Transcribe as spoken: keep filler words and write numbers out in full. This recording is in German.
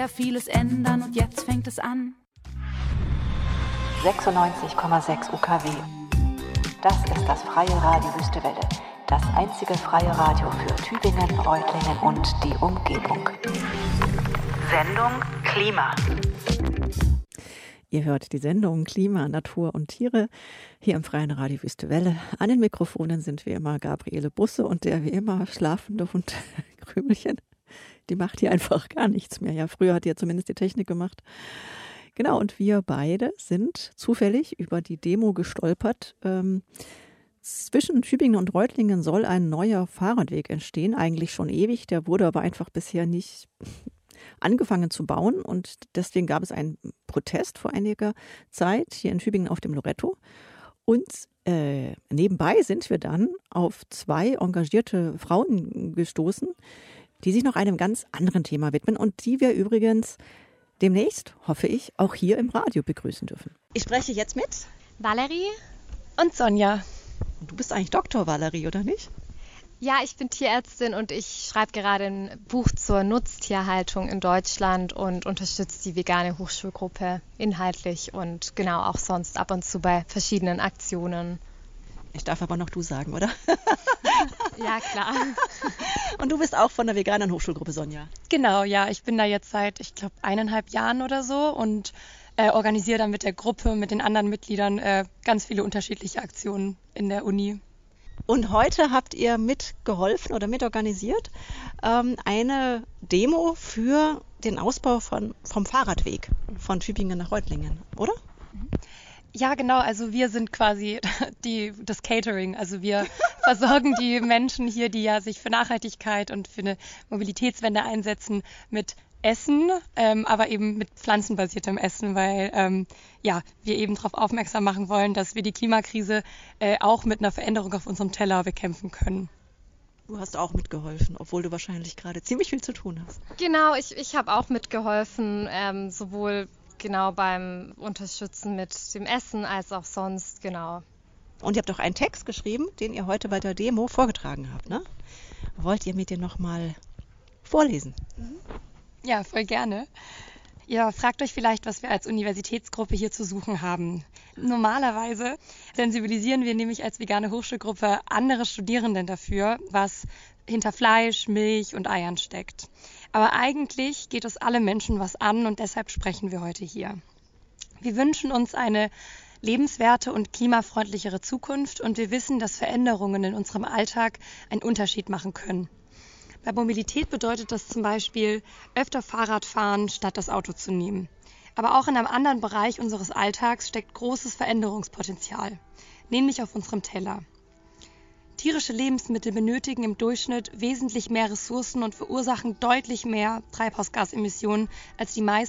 Vieles ändern und jetzt fängt es an. sechsundneunzig Komma sechs U K W. Das ist das freie Radio Wüstewelle. Das einzige freie Radio für Tübingen, Reutlingen und die Umgebung. Sendung Klima. Ihr hört die Sendung Klima, Natur und Tiere hier im freien Radio Wüstewelle. An den Mikrofonen sind wie immer Gabriele Busse und der wie immer schlafende Hund Krümelchen. Die macht hier einfach gar nichts mehr. Ja, früher hat die ja zumindest die Technik gemacht. Genau, und wir beide sind zufällig über die Demo gestolpert. Ähm, zwischen Tübingen und Reutlingen soll ein neuer Fahrradweg entstehen, eigentlich schon ewig. Der wurde aber einfach bisher nicht angefangen zu bauen und deswegen gab es einen Protest vor einiger Zeit hier in Tübingen auf dem Loretto. Und äh, nebenbei sind wir dann auf zwei engagierte Frauen gestoßen, die sich noch einem ganz anderen Thema widmen und die wir übrigens demnächst, hoffe ich, auch hier im Radio begrüßen dürfen. Ich spreche jetzt mit Valerie und Sonja. Du bist eigentlich Doktor Valerie, oder nicht? Ja, ich bin Tierärztin und ich schreibe gerade ein Buch zur Nutztierhaltung in Deutschland und unterstütze die vegane Hochschulgruppe inhaltlich und genau auch sonst ab und zu bei verschiedenen Aktionen. Ich darf aber noch du sagen, oder? Ja, klar. Und du bist auch von der veganen Hochschulgruppe, Sonja? Genau, ja. Ich bin da jetzt seit, ich glaube, eineinhalb Jahren oder so und äh, organisiere dann mit der Gruppe, mit den anderen Mitgliedern äh, ganz viele unterschiedliche Aktionen in der Uni. Und heute habt ihr mitgeholfen oder mitorganisiert ähm, eine Demo für den Ausbau von, vom Fahrradweg von Tübingen nach Reutlingen, oder? Ja, genau. Also wir sind quasi die, das Catering. Also wir versorgen die Menschen hier, die ja sich für Nachhaltigkeit und für eine Mobilitätswende einsetzen, mit Essen, ähm, aber eben mit pflanzenbasiertem Essen, weil ähm, ja, wir eben darauf aufmerksam machen wollen, dass wir die Klimakrise äh, auch mit einer Veränderung auf unserem Teller bekämpfen können. Du hast auch mitgeholfen, obwohl du wahrscheinlich gerade ziemlich viel zu tun hast. Genau, ich, ich habe auch mitgeholfen, ähm, sowohl genau beim Unterstützen mit dem Essen als auch sonst, genau. Und ihr habt auch einen Text geschrieben, den ihr heute bei der Demo vorgetragen habt, ne? Wollt ihr mir den nochmal vorlesen? Mhm. Ja, voll gerne. Ihr fragt euch vielleicht, was wir als Universitätsgruppe hier zu suchen haben. Normalerweise sensibilisieren wir nämlich als vegane Hochschulgruppe andere Studierenden dafür, was hinter Fleisch, Milch und Eiern steckt. Aber eigentlich geht es alle Menschen was an und deshalb sprechen wir heute hier. Wir wünschen uns eine lebenswerte und klimafreundlichere Zukunft und wir wissen, dass Veränderungen in unserem Alltag einen Unterschied machen können. Bei Mobilität bedeutet das zum Beispiel öfter Fahrrad fahren, statt das Auto zu nehmen. Aber auch in einem anderen Bereich unseres Alltags steckt großes Veränderungspotenzial, nämlich auf unserem Teller. Tierische Lebensmittel benötigen im Durchschnitt wesentlich mehr Ressourcen und verursachen deutlich mehr Treibhausgasemissionen als die meisten